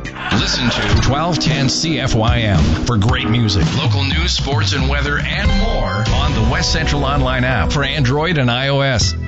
Listen to 1210 CFYM for great music, local news, sports, and weather, and more on the West Central Online app for Android and iOS.